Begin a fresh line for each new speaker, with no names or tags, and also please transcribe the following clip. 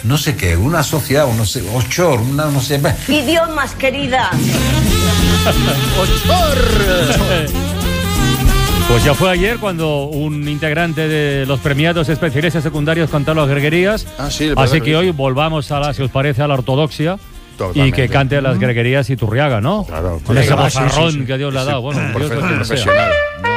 no sé qué, una sociedad, no sé, ochor, una no sé.
Idiomas, querida.
¡Ochor! Pues ya fue ayer cuando un integrante de los premiados especiales secundarios cantó las greguerías.
Sí,
así que hoy volvamos si os parece, a la ortodoxia. Totalmente. Y que cante las greguerías Iturriaga, ¿no?
Claro.
Con ese bozarrón que Dios le ha dado. Bueno, Dios lo que sea.